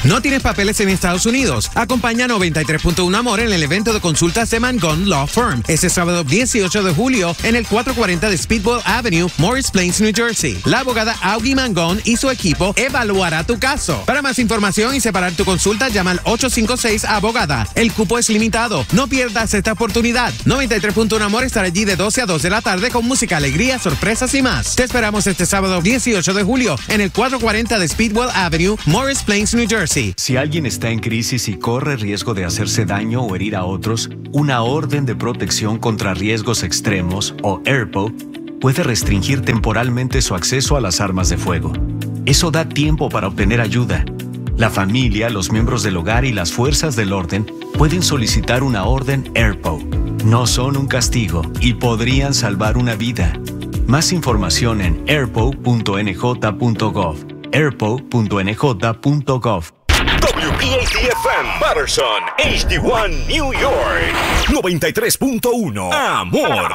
¿No tienes papeles en Estados Unidos? Acompaña a 93.1 Amor en el evento de consultas de Mangone Law Firm este sábado 18 de julio en el 440 de Speedwell Avenue, Morris Plains, New Jersey. La abogada Augie Mangone y su equipo evaluará tu caso. Para más información y separar tu consulta, llama al 856-ABOGADA. El cupo es limitado. No pierdas esta oportunidad. 93.1 Amor estará allí de 12 a 2 de la tarde con música, alegría, sorpresas y más. Te esperamos este sábado 18 de julio en el 440 de Speedwell Avenue, Morris Plains, New Jersey. Si alguien está en crisis y corre riesgo de hacerse daño o herir a otros, una orden de protección contra riesgos extremos, o ERPO, puede restringir temporalmente su acceso a las armas de fuego. Eso da tiempo para obtener ayuda. La familia, los miembros del hogar y las fuerzas del orden pueden solicitar una orden ERPO. No son un castigo y podrían salvar una vida. Más información en erpo.nj.gov. erpo.nj.gov. WPAT-FM Patterson, HD1 New York 93.1 Amor.